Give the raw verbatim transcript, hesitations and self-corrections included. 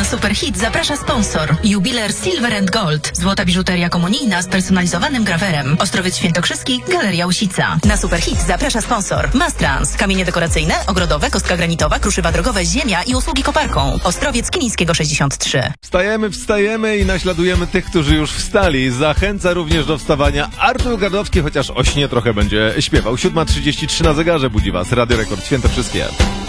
Na Superhit zaprasza sponsor. Jubiler Silver and Gold. Złota biżuteria komunijna z personalizowanym grawerem. Ostrowiec Świętokrzyski, Galeria Usica. Na Superhit zaprasza sponsor. Mastrans. Kamienie dekoracyjne, ogrodowe, kostka granitowa, kruszywa drogowe, ziemia i usługi koparką. Ostrowiec Kilińskiego sześćdziesiąt trzy. Wstajemy, wstajemy i naśladujemy tych, którzy już wstali. Zachęca również do wstawania Artur Gardowski, chociaż o śnie trochę będzie śpiewał. siódma trzydzieści trzy na zegarze budzi was. Radio Rekord Świętokrzyskie.